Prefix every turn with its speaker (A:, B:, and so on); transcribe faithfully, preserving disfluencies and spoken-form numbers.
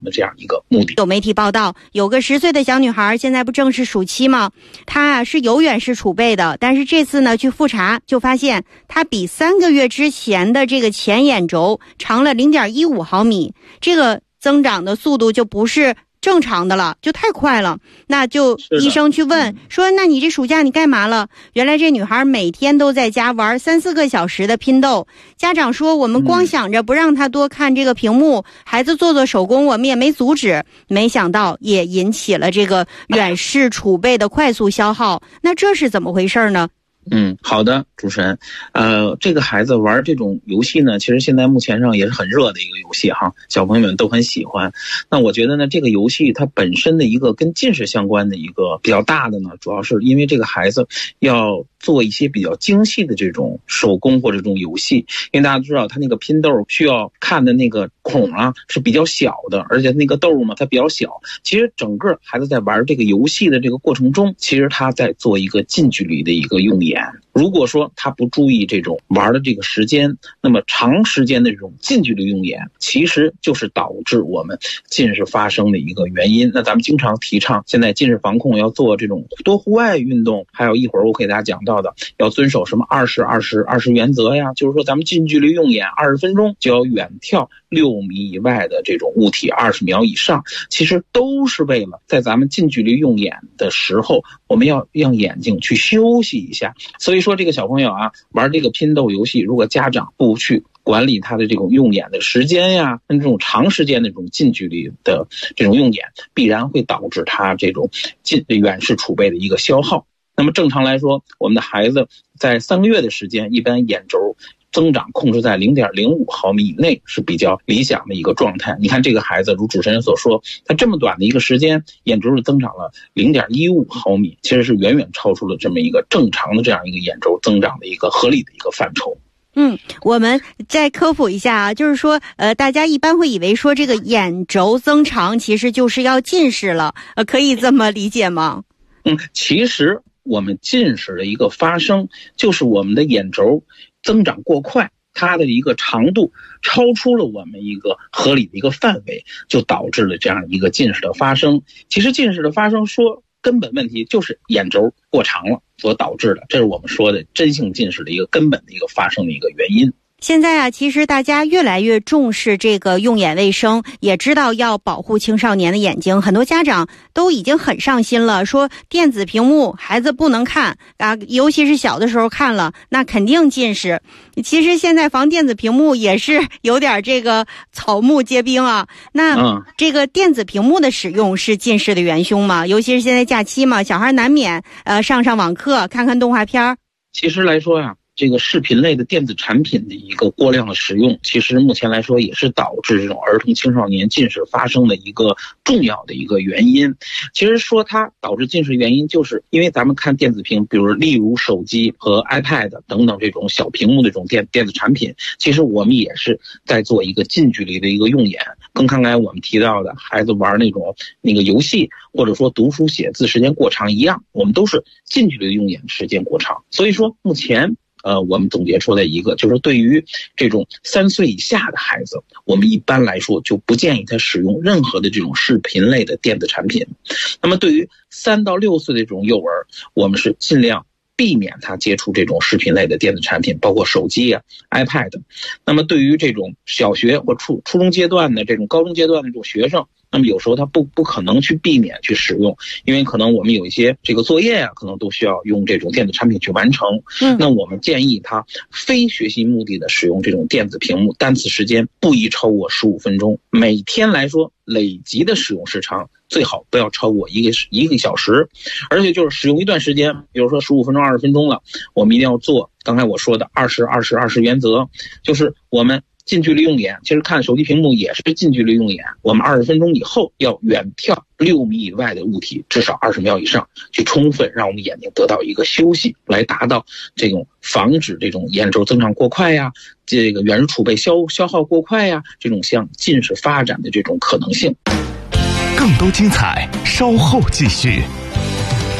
A: 的这样一个目的。
B: 有媒体报道，有个十岁的小女孩，现在不正是暑期吗？她啊是有远视储备的，但是这次呢去复查，就发现她比三个月之前的这个前眼轴长了 零点一五毫米，这个增长的速度就不是正常的了，就太快了。那就医生去问说，那你这暑假你干嘛了？原来这女孩每天都在家玩三四个小时的拼豆。家长说，我们光想着不让她多看这个屏幕，孩子做做手工我们也没阻止，没想到也引起了这个远视储备的快速消耗。那这是怎么回事呢？
A: 嗯，好的，主持人，呃，这个孩子玩这种游戏呢，其实现在目前上也是很热的一个游戏哈，小朋友们都很喜欢。那我觉得呢，这个游戏它本身的一个跟近视相关的一个比较大的呢，主要是因为这个孩子要做一些比较精细的这种手工或者这种游戏，因为大家知道他那个拼豆需要看的那个孔啊是比较小的，而且那个豆嘛它比较小。其实整个孩子在玩这个游戏的这个过程中，其实他在做一个近距离的一个用眼。如果说他不注意这种玩的这个时间，那么长时间的这种近距离用眼，其实就是导致我们近视发生的一个原因。那咱们经常提倡现在近视防控要做这种多户外运动，还有一会儿我给大家讲到的要遵守什么二十二十二十原则呀，就是说咱们近距离用眼二十分钟就要远眺六米以外的这种物体二十秒以上，其实都是为了在咱们近距离用眼的时候，我们要让眼睛去休息一下。所以说这个小朋友啊，玩这个拼豆游戏，如果家长不去管理他的这种用眼的时间呀，跟这种长时间的这种近距离的这种用眼，必然会导致他这种近远视储备的一个消耗。那么正常来说，我们的孩子在三个月的时间，一般眼轴增长控制在 零点零五毫米以内是比较理想的一个状态。你看这个孩子如主持人所说，他这么短的一个时间眼轴是增长了 零点一五毫米，其实是远远超出了这么一个正常的这样一个眼轴增长的一个合理的一个范畴。
B: 嗯，我们再科普一下啊，就是说呃大家一般会以为说这个眼轴增长其实就是要近视了，呃可以这么理解吗？
A: 嗯，其实我们近视的一个发生就是我们的眼轴增长过快，它的一个长度超出了我们一个合理的一个范围，就导致了这样一个近视的发生。其实近视的发生说根本问题就是眼轴过长了所导致的，这是我们说的真性近视的一个根本的一个发生的一个原因。
B: 现在啊，其实大家越来越重视这个用眼卫生，也知道要保护青少年的眼睛，很多家长都已经很上心了，说电子屏幕孩子不能看啊，尤其是小的时候看了，那肯定近视。其实现在防电子屏幕也是有点这个草木皆兵啊。那这个电子屏幕的使用是近视的元凶吗？尤其是现在假期嘛，小孩难免呃上上网课，看看动画片。
A: 其实来说呀，这个视频类的电子产品的一个过量的使用，其实目前来说也是导致这种儿童青少年近视发生的一个重要的一个原因。其实说它导致近视原因，就是因为咱们看电子屏，比如例如手机和 iPad 等等这种小屏幕的这种电电子产品，其实我们也是在做一个近距离的一个用眼。跟刚才我们提到的孩子玩那种那个游戏，或者说读书写字时间过长一样，我们都是近距离的用眼时间过长。所以说目前呃，我们总结出来一个，就是对于这种三岁以下的孩子，我们一般来说就不建议他使用任何的这种视频类的电子产品。那么对于三到六岁的这种幼儿，我们是尽量避免他接触这种视频类的电子产品，包括手机啊、iPad。那么对于这种小学或初初中阶段的这种高中阶段的这种学生，那么有时候他不不可能去避免去使用，因为可能我们有一些这个作业啊，可能都需要用这种电子产品去完成。嗯，那我们建议他非学习目的的使用这种电子屏幕，单次时间不宜超过十五分钟，每天来说累积的使用时长最好不要超过一个一个小时。而且就是使用一段时间，比如说十五分钟、二十分钟了，我们一定要做刚才我说的二十二十二十原则，就是我们近距离用眼，其实看手机屏幕也是近距离用眼，我们二十分钟以后要远眺六米以外的物体至少二十秒以上，去充分让我们眼睛得到一个休息，来达到这种防止这种眼轴增长过快呀，这个远视储备消消耗过快呀，这种向近视发展的这种可能性。
C: 更多精彩稍后继续。